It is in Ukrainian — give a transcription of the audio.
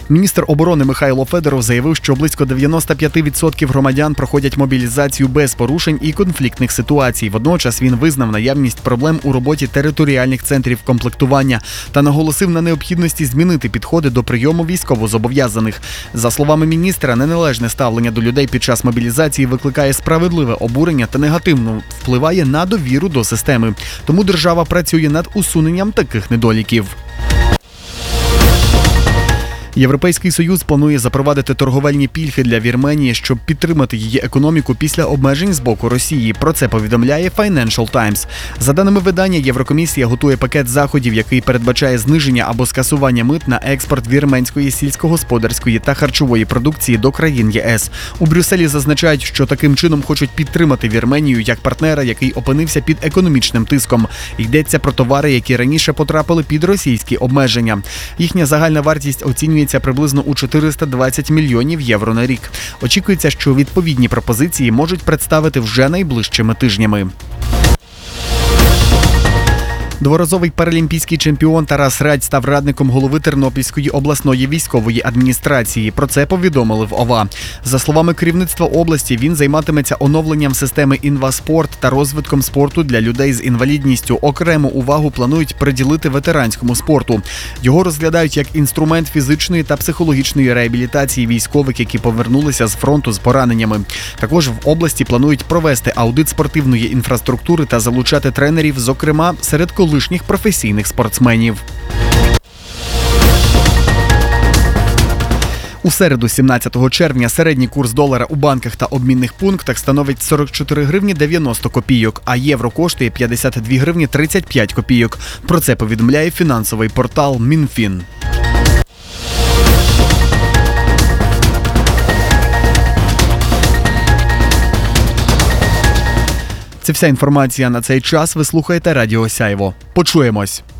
Міністр оборони Михайло Федоров заявив, що близько 95% громадян проходять мобілізацію без порушень і конфліктних ситуацій. Водночас він визнав наявність проблем у роботі територіальних центрів комплектування та наголосив на необхідності змінити підходи до прийому військовозобов'язаних. За словами міністра, неналежне ставлення до людей під час мобілізації викликає справедливе обурення та негативно впливає на довіру до системи. Тому держава працює над усуненням таких недоліків. Європейський Союз планує запровадити торговельні пільги для Вірменії, щоб підтримати її економіку після обмежень з боку Росії. Про це повідомляє Financial Times. За даними видання, Єврокомісія готує пакет заходів, який передбачає зниження або скасування мит на експорт вірменської сільськогосподарської та харчової продукції до країн ЄС. У Брюсселі зазначають, що таким чином хочуть підтримати Вірменію як партнера, який опинився під економічним тиском. Йдеться про товари, які раніше потрапили під російські обмеження. Їхня загальна вартість оцінюється приблизно у 420 мільйонів євро на рік. Очікується, що відповідні пропозиції можуть представити вже найближчими тижнями. Дворазовий паралімпійський чемпіон Тарас Радь став радником голови Тернопільської обласної військової адміністрації. Про це повідомили в ОВА. За словами керівництва області, він займатиметься оновленням системи «Інваспорт» та розвитком спорту для людей з інвалідністю. Окрему увагу планують приділити ветеранському спорту. Його розглядають як інструмент фізичної та психологічної реабілітації військових, які повернулися з фронту з пораненнями. Також в області планують провести аудит спортивної інфраструктури та залучати тренерів, зокрема, серед колишніх професійних спортсменів. У середу, 17 червня, середній курс долара у банках та обмінних пунктах становить 44 гривні 90 копійок, а євро коштує 52 гривні 35 копійок. Про це повідомляє фінансовий портал Мінфін. Це вся інформація на цей час. Ви слухаєте Радіо Сяйво. Почуємось!